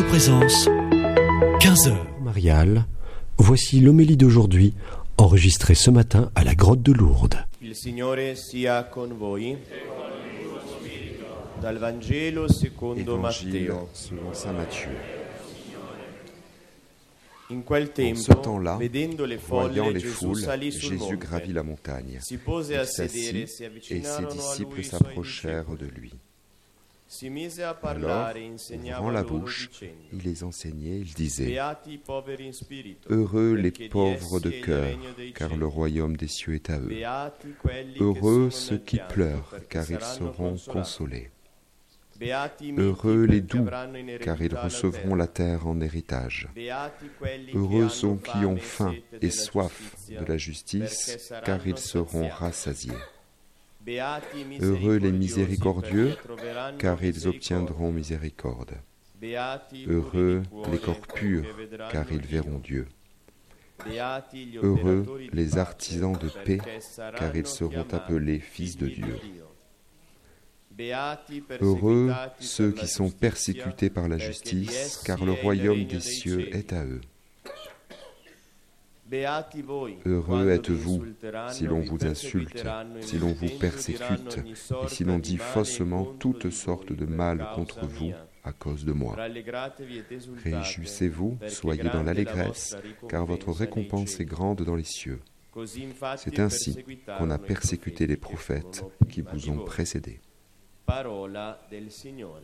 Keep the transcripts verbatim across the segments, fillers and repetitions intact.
présence, quinze heures. Marial, voici l'homélie d'aujourd'hui, enregistrée ce matin à la grotte de Lourdes. Il Signore sia con voi. Dal Vangelo secondo Matteo. Selon saint Matthieu. In quel En ce tempo, temps-là, vedendo le voyant folle, les Gesù foules, salì sul Jésus monte. gravit la montagne. Si pose a Il sedere, s'assit si et ses avvicinarono a disciples lui i suoi s'approchèrent de discepoli. lui. Si mise a Alors, parlare e insegnava ouvrant la loro bouche, dicendo: il les enseignait, il disait: Beati i poveri in spirito, Heureux les perché di pauvres de essi è il cœur, regno dei car cieli. le royaume des cieux est à eux. Beati quelli che Heureux sono ceux nel qui pianto, pleurent, perché car ils saranno seront consolati. consolés. Beati i miti, Heureux les perché doux, avranno in car ils eredità la recevront terra. la terre en héritage. Beati quelli che Heureux hanno sont qui fame ont e faim sete et della soif giustizia, de la justice, perché saranno car ils seront saziati. rassasiés. Beati i Heureux les misericordiosi, miséricordieux, perché troveranno car ils misericordia. obtiendront miséricorde. Beati i Heureux puri di les cuore, corps purs, perché vedranno car ils Dio. verront Dieu. Beati gli Heureux operatori di les pace, artisans de paix, perché saranno car ils seront chiamati appelés fils de figli Dieu. di Dio. Beati i Heureux perseguitati ceux per la qui sont giustizia, persécutés par la perché di justice, essi car è le il royaume regno des dei cieux cieli. est à eux. Beati voi, Heureux quando vi êtes-vous insulteranno, si l'on vi vous insulte, perseguiteranno, si l'on vous insultendo, diranno persécute, ogni et sorta si l'on di dit male faussement contro toutes di sortes voi de per mal causa contre vous mia. à cause de moi. Rallegratevi et esultate, Réjouissez-vous, perché soyez dans grande è la l'allégresse, vostra car votre ricompensa nei récompense est cieli. grande dans les cieux. Così infatti C'est ainsi qu'on a perseguitarono i persécuté les profeti prophètes che furono qui prima vous di ont voi. précédés. Parola del Signore.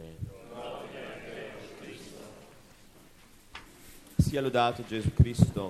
Sia lodato Gesù Cristo.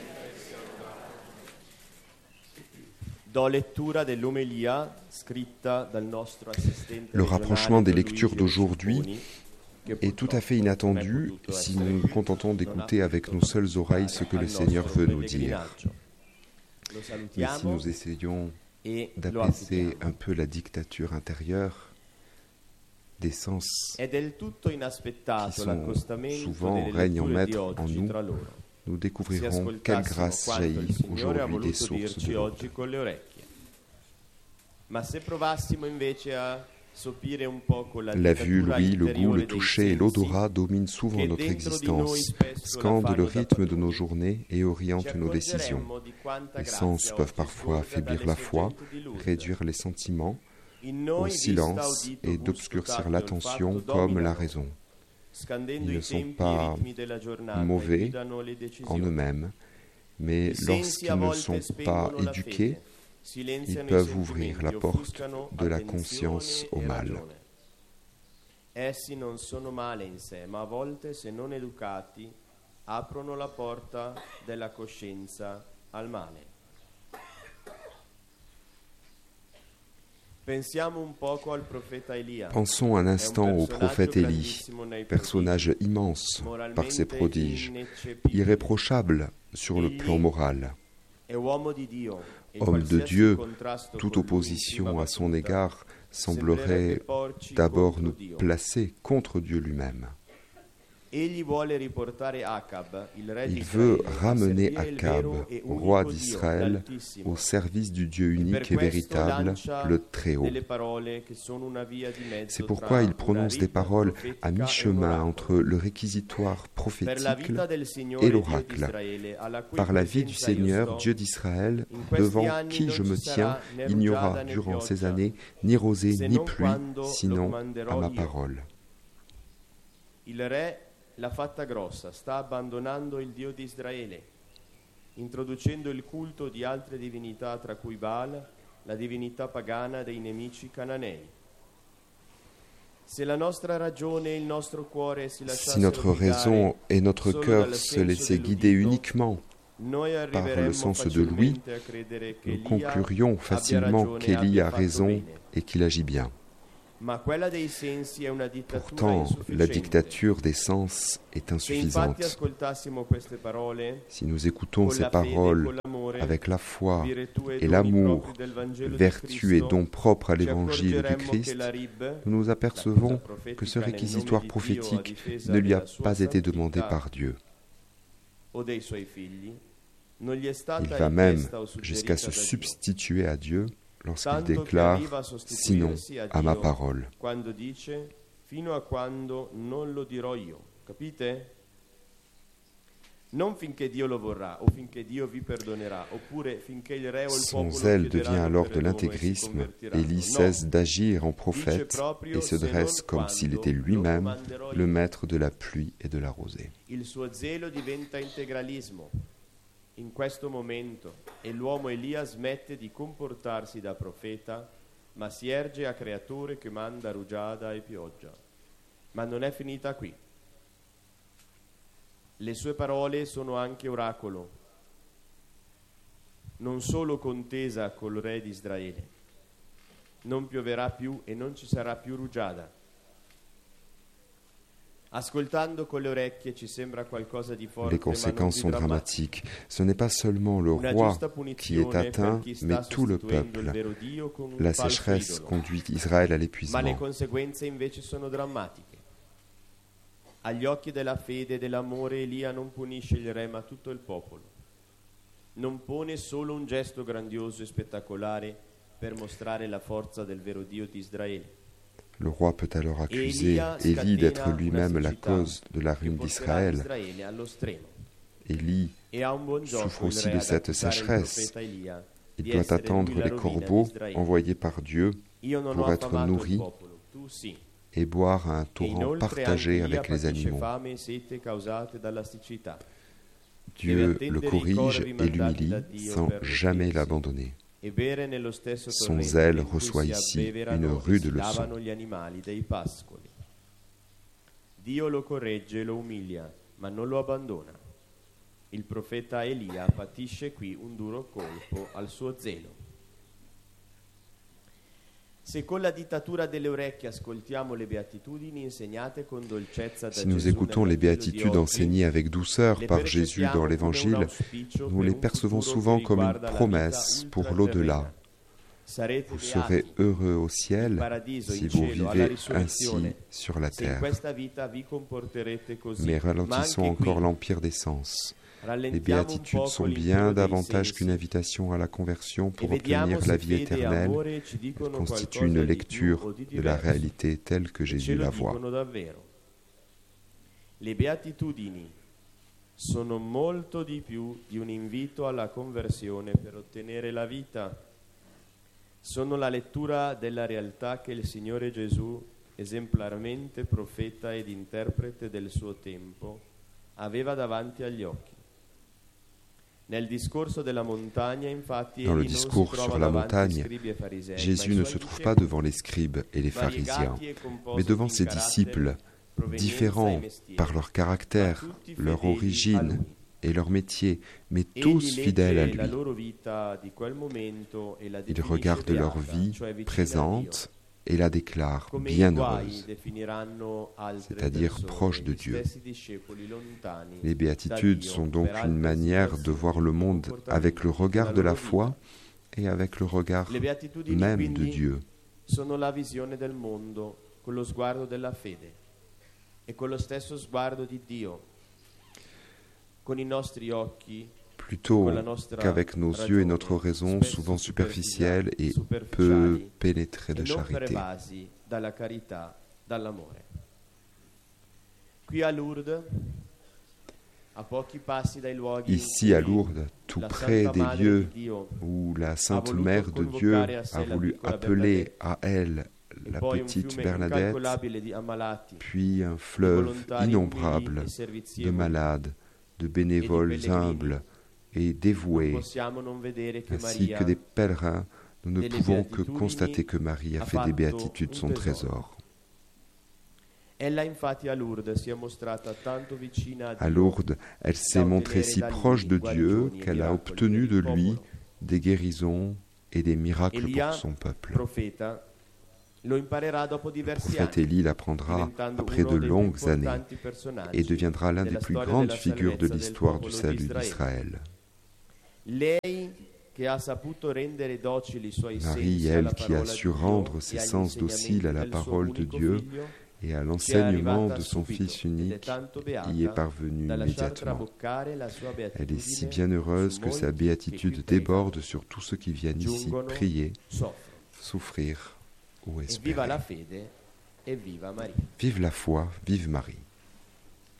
Do lettura dell'omelia scritta dal nostro assistente Le regionale rapprochement des Luigi lectures d'aujourd'hui Cicconi, che est tout à fait purtroppo non è inattendu potuto si essere nous nous qui, contentons non ha d'écouter avec potuto nos seules oreilles ce que al le Seigneur nostro veut nous dire. pellegrinaggio. Lo Mais si salutiamo nous essayons e lo d'apaiser affidiamo. un peu la dictature intérieure des sens, È del tutto inaspettato qui sont l'accostamento souvent delle règnent en letture di maître en oggi nous, tra loro. nous Se découvrirons quelle ascoltassimo grâce quanto il jaillit Signore ha aujourd'hui des voluto sources dirci de oggi l'onde. con le orecchie. Ma se provassimo invece a sopire un po' con la La vue, dittatura l'ouïe, le goût, interiore le dei toucher et sensi, l'odorat dominent souvent che notre dentro di noi existence, spesso la scandent fanno le da rythme de nos padroni. journées et orientent Ci nos décisions. accorgeremmo di quanta Les grazia sens peuvent oggi parfois sgorga affaiblir dalle la foi, sorgenti di Lourdes. réduire les sentiments In au noi vista, silence udito, et gusto, d'obscurcir tatto, l'attention olfatto comme la dominano, raison. scandendo Ils i ne sont tempi e pas i ritmi della giornata e mauvais guidano le en decisioni. eux-mêmes, mais I sensi a lorsqu'ils ne volte sont pas spengono la éduqués, fede, silenziano ils i peuvent ouvrir sentimenti, la porte offuscano de la attenzione conscience au e mal. ragione. Essi non sono male in sé, ma a volte, se non educati, aprono la porta della coscienza al male. Pensiamo un poco al profeta Elia. Pensons un instant au prophète Élie, personnage immense par ses prodiges, irréprochable sur le plan moral. Homme de Dieu, toute opposition à son égard semblerait d'abord nous placer contre Dieu lui-même. Il veut ramener Akab, roi d'Israël, au service du Dieu unique et véritable, le Très-Haut. C'est pourquoi il prononce des paroles à mi-chemin entre le réquisitoire prophétique et l'oracle. Par la vie du Seigneur, Dieu d'Israël, devant qui je me tiens, il n'y aura durant ces années ni rosée ni pluie, sinon à ma parole. La fatta grossa, sta abbandonando il Dio di Israele, introducendo il culto di altre divinità tra cui Baal, la divinità pagana dei nemici cananei. Se la nostra ragione e il nostro cuore si Si notre raison et notre cœur se laissaient guider uniquement par le sens de l'ouïe, nous conclurions facilement qu'Élie a raison et qu'il agit bien. Pourtant, la dictature des sens est insuffisante. Si nous écoutons ces paroles avec la foi et l'amour, vertu et don propre à l'évangile du Christ, nous nous apercevons que ce réquisitoire prophétique ne lui a pas été demandé par Dieu. Il va même jusqu'à se substituer à Dieu lorsqu'il déclare « sinon à ma parole ». Capite? Non finché Dio lo vorrà, o finché Dio vi perdonerà, oppure finché il re o il Son popolo zèle devient chiederanno alors de perdono e si l'intégrisme. convertiranno. Élie No. cesse d'agir en prophète Dice proprio, et se se dresse non comme quando s'il était lo lui-même comanderò le io. maître de la pluie et de la rosée. Il suo zelo diventa integralismo in questo momento e l'uomo Elia smette di comportarsi da profeta, ma si erge a creatore che manda rugiada e pioggia. Ma non è finita qui. Le sue parole sono anche oracolo, non solo contesa col re di Israele. Non pioverà più e non ci sarà più rugiada. Ascoltando con le orecchie ci sembra qualcosa di forte, Les conséquences sont ma non di drammatico. dramatiques. Ce n'est pas seulement le Una roi giusta qui est punizione per atteint, chi sta mais tout le sostituendo il peuple. vero Dio con un La falso sécheresse idolo. conduit Israël à Ma le l'épuisement. conseguenze invece sono drammatiche. Agli occhi della fede e dell'amore Elia non punisce il re ma tutto il popolo. Non pone solo un gesto grandioso e spettacolare per mostrare la forza del vero Dio di Israele. Le roi peut alors accuser Élie d'être lui-même la cause de la ruine d'Israël. Élie souffre aussi de cette sécheresse. Il doit attendre les corbeaux envoyés par Dieu pour être nourri et boire à un torrent partagé avec les animaux. Dieu le corrige et l'humilie sans jamais l'abandonner. Son zèle reçoit ici une rude leçon. Dio lo corregge e lo umilia, ma non lo abbandona. Il profeta Elia patisce qui un duro colpo al suo zelo. Se con la dittatura delle orecchie ascoltiamo le beatitudini insegnate con dolcezza da Si nous Gesù écoutons les nel Vangelo di béatitudes oggi, enseignées avec douceur le par Jésus dans percepiamo come un l'Évangile, auspicio nous per les un percevons futuro souvent che comme une riguarda la promesse vita pour ultraterrena. l'au-delà. Sarete Vous beati. serez heureux au ciel Il paradiso, si in vous cielo, alla vivez risurrezione. ainsi sur la Se in terre. questa vita vi comporterete così. Mais Ma ralentissons anche qui, encore l'empire des sens. Les rallentiamo un béatitudes poco sont l'impero bien dei davantage sensi qu'une invitation à la conversion e pour vediamo obtenir se la vie fede e éternelle. amore ci Elles dicono constituent une qualcosa di più lecture o di de la diverso. réalité telle que E ce Jésus lo la voit. dicono davvero. Le beatitudini sono molto di più di un invito alla conversione per ottenere la vita. Sono la lettura della realtà che il Signore Gesù, esemplarmente profeta ed interprete del suo tempo, aveva davanti agli occhi. Nel discorso della montagna, infatti, Dans le egli non si discours trova sur la davanti montagne, scribi e farisei, ma Jésus i ne suoi se trouve discepoli, pas devant les scribes et les pharisiens, variegati e composti mais devant in ses carattere, disciples, provenienza e différents mestiere, par leur ma caractère, tutti leur fedeli a origine lui. et leur métier, mais Egli tous fidèles à legge la lui. loro vita di quel momento e la Il definisce regarde leur beata, vie cioè vicina a présente et la déclare Dio. Come i bienheureuse, guai definiranno altre c'est-à-dire persone, proche de gli Dieu. stessi discepoli lontani Les da béatitudes Dio, sont donc per une altre manière de situazioni voir le monde comportamenti avec le regard de della la loro foi vita. et avec le regard Le beatitudini même de quindi Dieu. sono la visione del mondo con lo sguardo della fede e con lo stesso sguardo di Dio, con i nostri occhi, Plutôt con la nostra qu'avec nos yeux et notre ragione, raison, souvent spesso superficielle et peu superficiali, pénétrée e de non charité. pervasi dalla carità, dall'amore. Qui a Lourdes, a pochi passi dai luoghi Ici in à cui Lourdes, tout la près Santa des Madre lieux di Dio où la Sainte voluto Mère de Dieu convocare a sé a la voulu piccola appeler Bernadette, à elle e la poi un petite fiume Bernadette, incalcolabile di ammalati, puis un di fleuve volontari innombrable umili e de servizievoli. malades, de bénévoles pellegrini. humbles et Non dévoués, possiamo non vedere che ainsi Maria que des pèlerins. Nous ne delle pouvons que béatitudini constater que Marie a ha fait des fatto béatitudes un son tesoro. trésor. Ella infatti a Lourdes si è mostrata tanto vicina a Dio À Lourdes, elle s'est montrée si proche de Dieu qu'elle a obtenu de lui des guérisons et des miracles Elia, pour son peuple. profeta, lo imparerà dopo Le diversi prophète anni, Élie l'apprendra diventando après uno de dei più longues années importanti personaggi et deviendra l'un des della plus storia grandes della figures de salvezza del l'histoire du popolo salut d'Israele. d'Israël. Lei che ha saputo rendere docili i suoi Marie, sensi elle alla qui a parola su di Dio rendre e ses agli sens dociles à la insegnamenti del suo parole de unico Dieu figlio, et à ci è l'enseignement arrivata de son subito Fils ed è unique, tanto y est beata parvenue da lasciar immédiatement. traboccare la sua Elle est beatitudine si bienheureuse su que sa molti che béatitude qui déborde pregano, sur tous ceux qui viennent ici giungono, prier, soffrono. souffrir ou E viva la espérer. fede e viva Maria. Vive la foi, vive Marie.